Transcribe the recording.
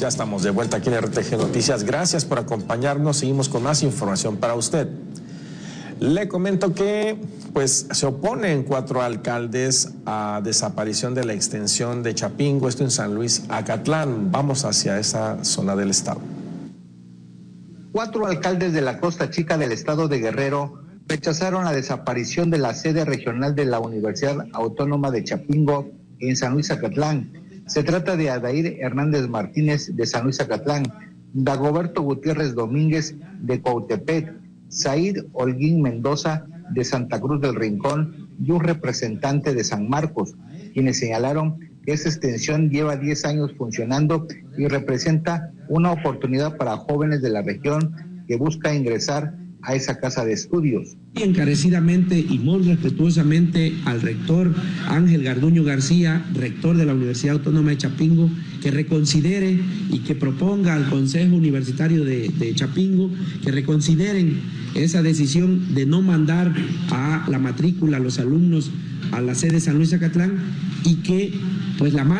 Ya estamos de vuelta aquí en RTG Noticias. Gracias por acompañarnos. Seguimos con más información para usted. Le comento que pues se oponen 4 alcaldes a desaparición de la extensión de Chapingo, esto en San Luis Acatlán. Vamos hacia esa zona del estado. 4 alcaldes de la Costa Chica del estado de Guerrero rechazaron la desaparición de la sede regional de la Universidad Autónoma de Chapingo en San Luis Acatlán. Se trata de Adair Hernández Martínez de San Luis Acatlán, Dagoberto Gutiérrez Domínguez de Cuautepec, Said Holguín Mendoza de Santa Cruz del Rincón y un representante de San Marcos, quienes señalaron que esta extensión lleva 10 años funcionando y representa una oportunidad para jóvenes de la región que busca ingresar a esa casa de estudios. Y encarecidamente y muy respetuosamente al rector Ángel Garduño García, rector de la Universidad Autónoma de Chapingo, que reconsidere y que proponga al Consejo Universitario de Chapingo que reconsideren esa decisión de no mandar a la matrícula a los alumnos a la sede San Luis Acatlán y que pues la